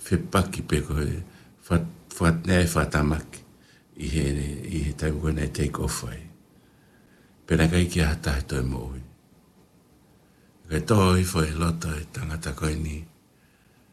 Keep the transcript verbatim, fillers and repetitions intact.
whepaki pe koe, what nei whatamaki, i he, i he taimu koe nei take off ai. Pena kai ki hata he toi mo ui. Kai tō i fo e lota e tangata koe ni,